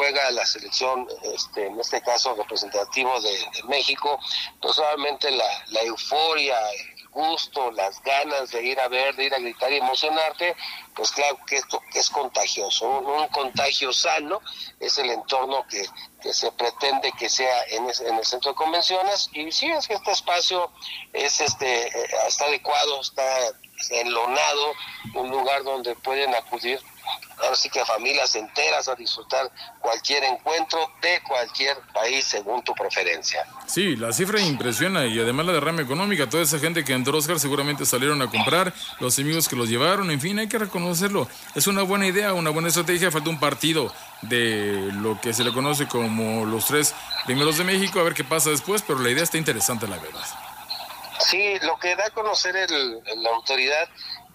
juega la selección, en este caso representativo de México, pues obviamente la euforia, el gusto, las ganas de ir a ver, de ir a gritar y emocionarte, pues claro que esto es contagioso, un contagio sano es el entorno que se pretende que sea en el centro de convenciones. Y sí, es que este espacio es está adecuado, está enlonado, un lugar donde pueden acudir ahora sí que familias enteras a disfrutar cualquier encuentro de cualquier país según tu preferencia. Sí, la cifra impresiona, y además la derrama económica, toda esa gente que entró, Oscar, seguramente salieron a comprar, los amigos que los llevaron, en fin, hay que reconocerlo. Es una buena idea, una buena estrategia. Falta un partido de lo que se le conoce como los 3 primeros de México, a ver qué pasa después, pero la idea está interesante, la verdad. Sí, lo que da a conocer la autoridad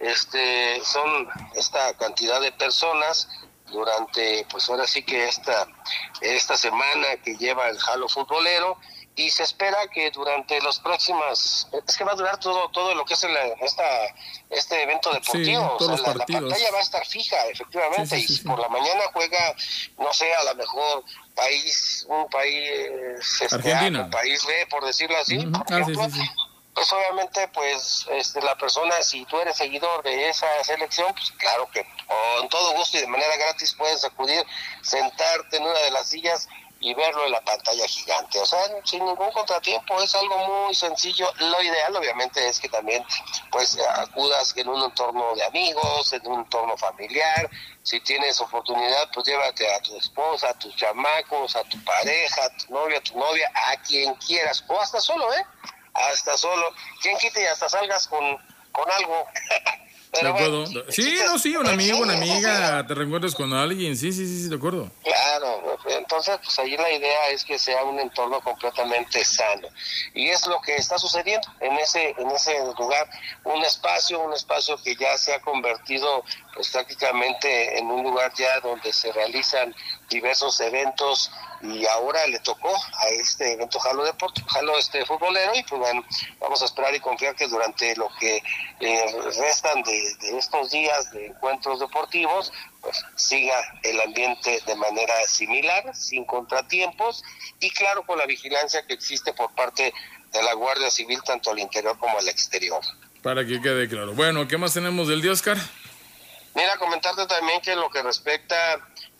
son esta cantidad de personas durante, pues ahora sí que esta semana que lleva el Halo futbolero, y se espera que durante los próximos, es que va a durar todo lo que es este evento deportivo. Sí, todos los la partidos. pantalla va a estar fija, efectivamente, Sí. y si por la mañana juega, no sé, a lo mejor un país Argentina. un país B, por decirlo así, Uh-huh. por ejemplo, Sí. pues obviamente, pues la persona, si tú eres seguidor de esa selección, pues claro que con todo gusto y de manera gratis puedes acudir, sentarte en una de las sillas y verlo en la pantalla gigante, o sea, sin ningún contratiempo. Es algo muy sencillo. Lo ideal obviamente es que también pues acudas en un entorno de amigos, en un entorno familiar. Si tienes oportunidad, pues llévate a tu esposa, a tus chamacos, a tu pareja, a tu novia, a quien quieras, o hasta solo, hasta solo, quien quite y hasta salgas con algo. De Pero acuerdo. bueno, Sí, un amigo, una amiga, te reencuentras con alguien, sí, de acuerdo. Claro, entonces pues ahí la idea es que sea un entorno completamente sano, y es lo que está sucediendo en ese lugar, un espacio que ya se ha convertido pues prácticamente en un lugar ya donde se realizan diversos eventos, y ahora le tocó a este evento Halo futbolero, y pues bueno, vamos a esperar y confiar que durante lo que restan de estos días de encuentros deportivos, pues siga el ambiente de manera similar, sin contratiempos, y claro, con la vigilancia que existe por parte de la Guardia Civil, tanto al interior como al exterior. Para que quede claro. Bueno, ¿qué más tenemos del día, Oscar? Mira, comentarte también que en lo que respecta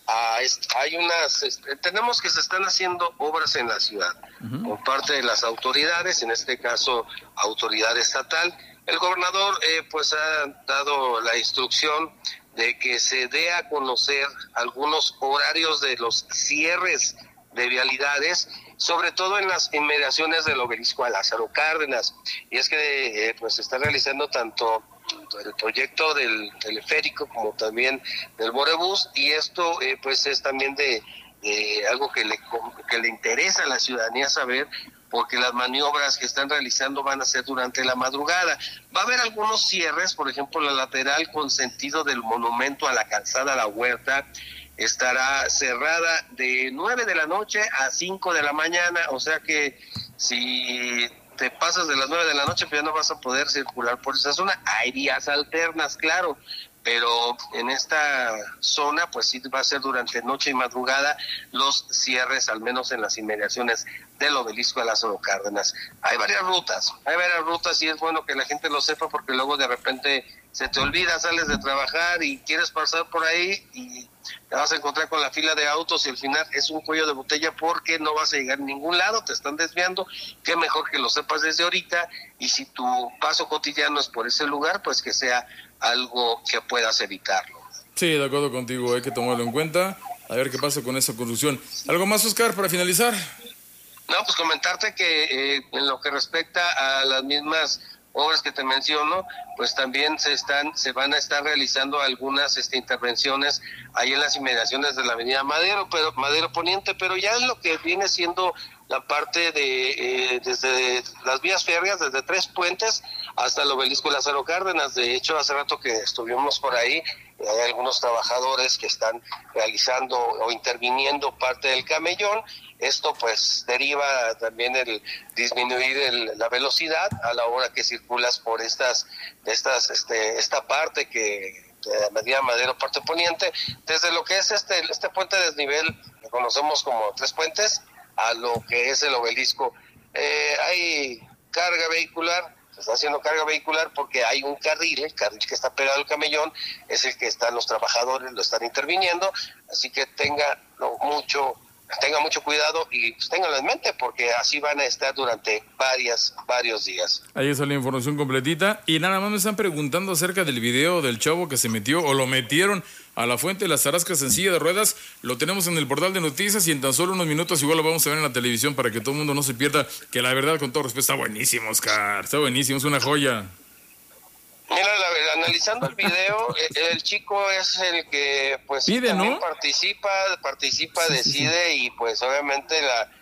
tenemos que se están haciendo obras en la ciudad, uh-huh, por parte de las autoridades, en este caso autoridad estatal. El gobernador pues ha dado la instrucción de que se dé a conocer algunos horarios de los cierres de vialidades, sobre todo en las inmediaciones del obelisco a Lázaro Cárdenas. Y es que pues se está realizando tanto el proyecto del teleférico como también del Borebús, y esto pues es también de algo que le interesa a la ciudadanía saber, porque las maniobras que están realizando van a ser durante la madrugada. Va a haber algunos cierres, por ejemplo, la lateral con sentido del monumento a la calzada La Huerta estará cerrada de 9 de la noche a 5 de la mañana, o sea que si te pasas de las 9 de la noche, pues ya no vas a poder circular por esa zona. Hay vías alternas, claro, pero en esta zona pues sí va a ser durante noche y madrugada los cierres, al menos en las inmediaciones del obelisco de Lázaro Cárdenas. Hay varias rutas y es bueno que la gente lo sepa, porque luego de repente se te olvida, sales de trabajar y quieres pasar por ahí y te vas a encontrar con la fila de autos, y al final es un cuello de botella porque no vas a llegar a ningún lado, te están desviando. Qué mejor que lo sepas desde ahorita, y si tu paso cotidiano es por ese lugar, pues que sea algo que puedas evitarlo. Sí, de acuerdo contigo, hay que tomarlo en cuenta, a ver qué pasa con esa construcción. ¿Algo más, Oscar, para finalizar? No, pues comentarte que en lo que respecta a las mismas obras que te menciono, pues también se van a estar realizando algunas intervenciones ahí en las inmediaciones de la avenida Madero Poniente, pero ya en lo que viene siendo la parte de desde las vías férreas, desde Tres Puentes hasta el obelisco Lázaro Cárdenas. De hecho, hace rato que estuvimos por ahí, hay algunos trabajadores que están realizando o interviniendo parte del camellón. Esto pues deriva también el disminuir la velocidad a la hora que circulas por esta parte que de Avenida Madero, parte poniente, desde lo que es este puente de desnivel conocemos como Tres Puentes, a lo que es el Obelisco. Hay carga vehicular, se está haciendo carga vehicular porque hay un carril, el carril que está pegado al camellón, es el que están los trabajadores, lo están interviniendo, así que tenga mucho cuidado y pues, ténganlo en mente porque así van a estar durante varios días. Ahí está la información completita y nada más me están preguntando acerca del video del chavo que se metió o lo metieron a la fuente de las Tarascas en silla de ruedas. Lo tenemos en el portal de noticias y en tan solo unos minutos igual lo vamos a ver en la televisión para que todo el mundo no se pierda, que la verdad, con todo respeto, está buenísimo, Oscar, está buenísimo, es una joya. Mira, analizando el video, el chico es el que pues pide, también ¿no? participa, decide y pues obviamente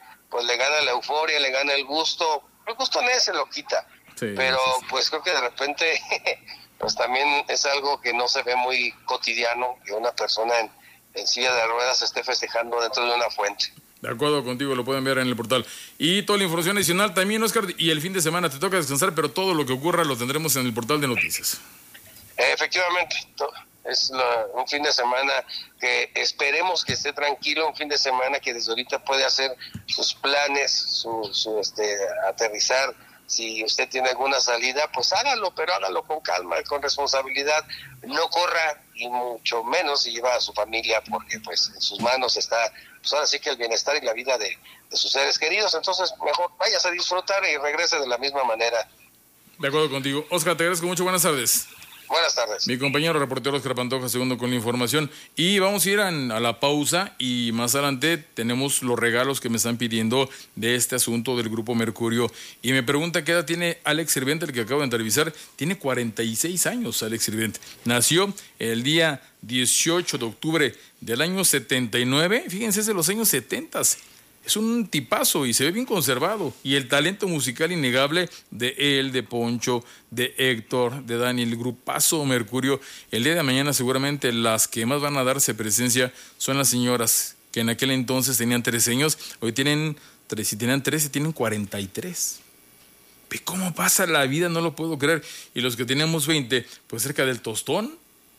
le gana la euforia, le gana el gusto. El gusto nadie se lo quita, pero pues creo que de repente pues también es algo que no se ve muy cotidiano que una persona en silla de ruedas esté festejando dentro de una fuente. De acuerdo contigo, lo pueden ver en el portal. Y toda la información adicional también, Oscar, y el fin de semana te toca descansar, pero todo lo que ocurra lo tendremos en el portal de noticias. Efectivamente, es un fin de semana que esperemos que esté tranquilo, un fin de semana que desde ahorita puede hacer sus planes, su aterrizar. Si usted tiene alguna salida, pues hágalo, pero hágalo con calma, con responsabilidad. No corra y mucho menos si lleva a su familia, porque pues en sus manos está, pues ahora sí que el bienestar y la vida de sus seres queridos. Entonces mejor váyase a disfrutar y regrese de la misma manera. De acuerdo contigo. Oscar, te agradezco mucho. Buenas tardes. Buenas tardes. Mi compañero reportero Oscar Pantoja, segundo con la información. Y vamos a ir a la pausa y más adelante tenemos los regalos que me están pidiendo de este asunto del Grupo Mercurio. Y me pregunta qué edad tiene Alex Sirvente, el que acabo de entrevistar. Tiene 46 años Alex Sirvente. Nació el día 18 de octubre del año 79. Fíjense, es de los años 70. Es un tipazo y se ve bien conservado. Y el talento musical innegable de él, de Poncho, de Héctor, de Daniel, grupazo Mercurio. El día de mañana seguramente las que más van a darse presencia son las señoras que en aquel entonces tenían 13 años. Hoy tienen 3, si tenían 13, tienen 43. Ve cómo pasa la vida, no lo puedo creer. Y los que teníamos 20, pues cerca del tostón.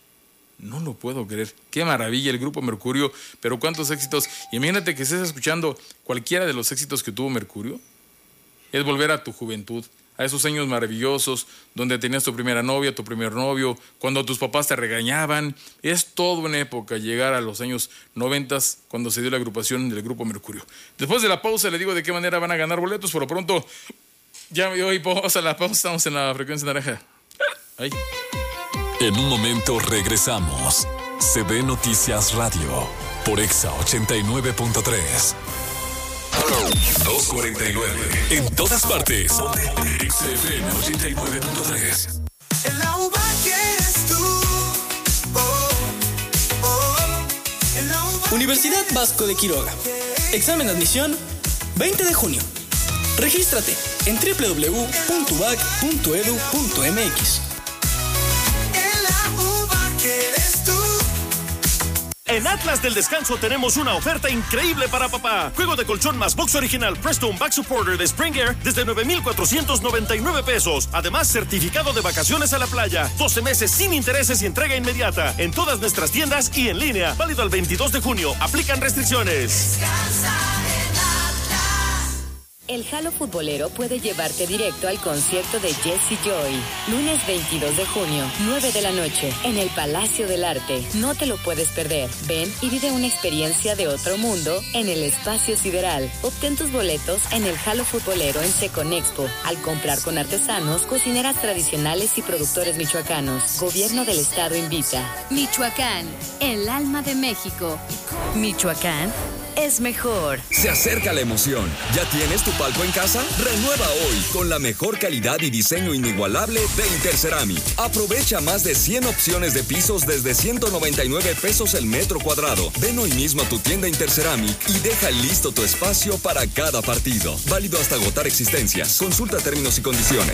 No lo puedo creer. Qué maravilla el Grupo Mercurio, pero cuántos éxitos. Y imagínate que estés escuchando cualquiera de los éxitos que tuvo Mercurio. Es volver a tu juventud, a esos años maravillosos, donde tenías tu primera novia, tu primer novio, cuando tus papás te regañaban. Es toda una época llegar a los años 90, cuando se dio la agrupación del Grupo Mercurio. Después de la pausa le digo de qué manera van a ganar boletos. Por lo pronto, ya me doy pausa a la pausa, estamos en la frecuencia naranja. Ahí. En un momento regresamos. CB Noticias Radio por Exa 89.3. 249. En todas partes. XFM 89.3. En la uva quieres tú. En la uva Universidad Vasco de Quiroga. Examen de admisión 20 de junio. Regístrate en www.ubac.edu.mx. En Atlas del Descanso tenemos una oferta increíble para papá. Juego de colchón más box original Preston Back Supporter de Springer desde 9,499 pesos. Además, certificado de vacaciones a la playa. 12 meses sin intereses y entrega inmediata. En todas nuestras tiendas y en línea. Válido al 22 de junio. Aplican restricciones. Descansa en Atlas. El Jalo Futbolero puede llevarte directo al concierto de Jesse Joy. Lunes 22 de junio, 9 de la noche, en el Palacio del Arte. No te lo puedes perder. Ven y vive una experiencia de otro mundo en el Espacio Sideral. Obtén tus boletos en el Jalo Futbolero en Seconexpo. Al comprar con artesanos, cocineras tradicionales y productores michoacanos. Gobierno del Estado invita. Michoacán, el alma de México. Michoacán es mejor. Se acerca la emoción. ¿Ya tienes tu palco en casa? Renueva hoy con la mejor calidad y diseño inigualable de Interceramic. Aprovecha más de 100 opciones de pisos desde 199 pesos el metro cuadrado. Ven hoy mismo a tu tienda Interceramic y deja listo tu espacio para cada partido. Válido hasta agotar existencias. Consulta términos y condiciones.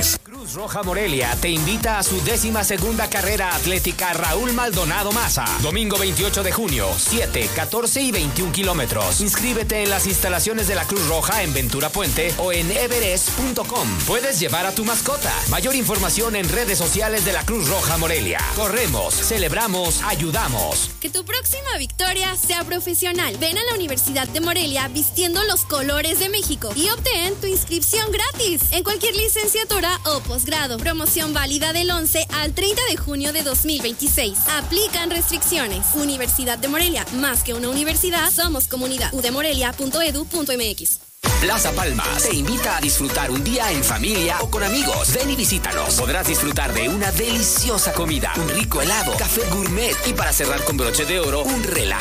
Cruz Roja Morelia te invita a su 12ª carrera atlética Raúl Maldonado Maza. Domingo 28 de junio, 7, 14 y 21 kilómetros. Inscríbete en las instalaciones de la Cruz Roja en Ventura Puente o en everest.com. Puedes llevar a tu mascota. Mayor información en redes sociales de la Cruz Roja Morelia. Corremos, celebramos, ayudamos. Que tu próxima victoria sea profesional. Ven a la Universidad de Morelia vistiendo los colores de México y obtén tu inscripción gratis en cualquier licenciatura o posgrado. Promoción válida del 11 al 30 de junio de 2026. Aplican restricciones. Universidad de Morelia, más que una universidad, somos comunidad. udemorelia.edu.mx. Plaza Palmas te invita a disfrutar un día en familia o con amigos. Ven y visítanos. Podrás disfrutar de una deliciosa comida, un rico helado, café gourmet y para cerrar con broche de oro, un relax